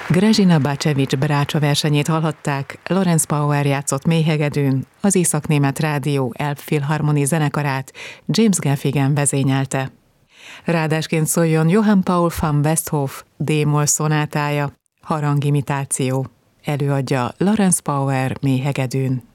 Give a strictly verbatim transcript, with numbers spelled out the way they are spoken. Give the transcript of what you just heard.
Grzina Bacevic Brácsa versenyét hallhatták, Lorenz Pauer játszott mélyhegedűn, az Észak-német Rádió Elbphilharmonie zenekarát James Gaffigan vezényelte. Rádásként szóljon Johann Paul van Westhoff D-moll szonátája, harangimitáció. Előadja Lorenz Pauer mélyhegedűn.